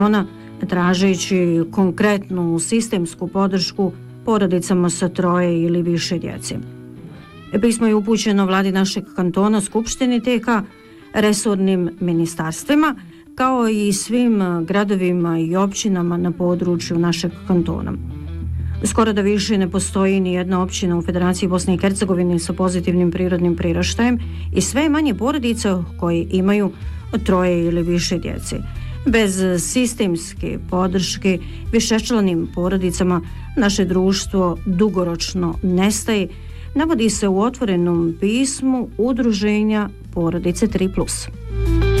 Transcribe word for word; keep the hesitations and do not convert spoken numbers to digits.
Ona tražeći konkretnu sistemsku podršku porodicama sa troje ili više djece. Pismo je upućeno vladi našeg kantona, Skupštini te ka resornim ministarstvima, kao i svim gradovima i općinama na području našeg kantona. Skoro da više ne postoji ni jedna općina u Federaciji Bosne i Hercegovine sa pozitivnim prirodnim priraštajem i sve manje porodica koji imaju troje ili više djece. Bez sistemske podrške višečlanim porodicama naše društvo dugoročno nestaje, navodi se u otvorenom pismu Udruženja Porodice tri plus.